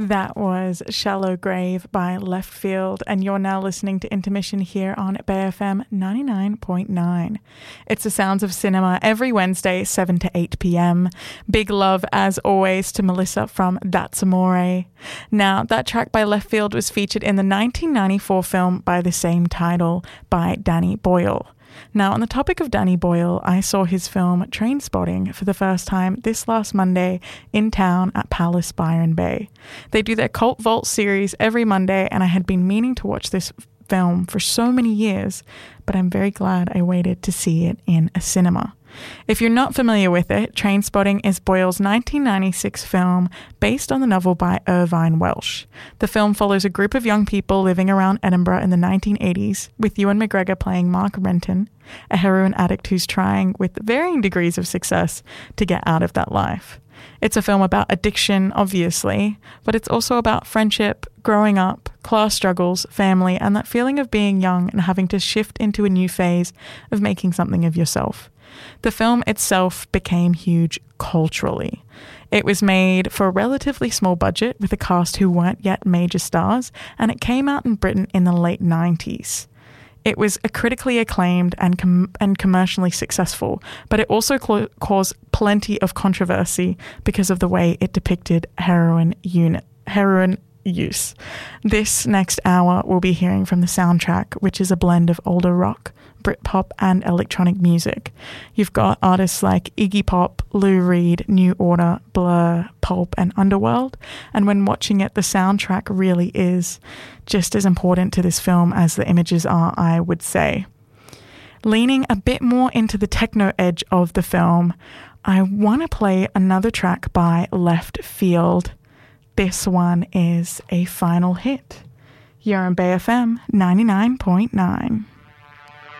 That was Shallow Grave by Left Field, and you're now listening to Intermission here on BayFM 99.9. It's the sounds of cinema every Wednesday, 7 to 8 p.m. Big love, as always, to Melissa from That's Amore. Now, that track by Left Field was featured in the 1994 film by the same title by Danny Boyle. Now, on the topic of Danny Boyle, I saw his film Trainspotting for the first time this last Monday in town at Palace Byron Bay. They do their Cult Vault series every Monday, and I had been meaning to watch this film for so many years, but I'm very glad I waited to see it in a cinema. If you're not familiar with it, Trainspotting is Boyle's 1996 film based on the novel by Irvine Welsh. The film follows a group of young people living around Edinburgh in the 1980s, with Ewan McGregor playing Mark Renton, a heroin addict who's trying, with varying degrees of success, to get out of that life. It's a film about addiction, obviously, but it's also about friendship, growing up, class struggles, family, and that feeling of being young and having to shift into a new phase of making something of yourself. The film itself became huge culturally. It was made for a relatively small budget with a cast who weren't yet major stars, and it came out in Britain in the late 90s. It was critically acclaimed and commercially successful, but it also caused plenty of controversy because of the way it depicted heroin use. This next hour we'll be hearing from the soundtrack, which is a blend of older rock, Britpop and electronic music. You've got artists like Iggy Pop, Lou Reed, New Order, Blur, Pulp and Underworld, and when watching it, the soundtrack really is just as important to this film as the images are, I would say. Leaning a bit more into the techno edge of the film, I want to play another track by Left Field. This one is a final hit. You're on BayFM 99.9.